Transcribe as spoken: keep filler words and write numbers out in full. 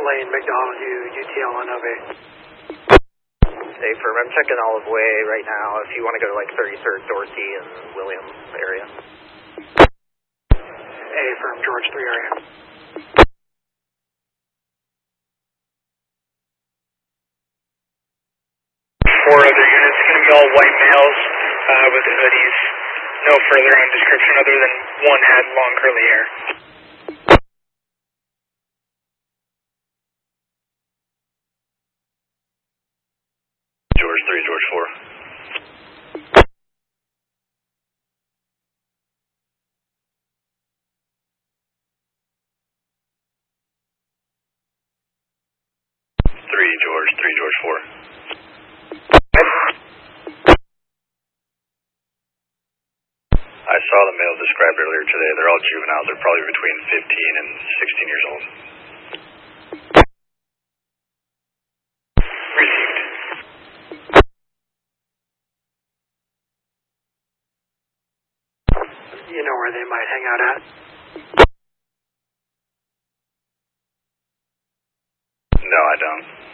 Lane, McDonald, U, UTL on Ove. Hey, firm, I'm checking Olive Way right now. If you want to go to like thirty-third Dorsey and William area. A firm, George three area. Four other units, going to be all white males uh, with hoodies. No further on description other than one had long curly hair. George three, George four. Three, George, three, George four. I saw the males described earlier today. They're all juveniles. They're probably between fifteen and sixteen years old. Received. You know where they might hang out at? No, I don't.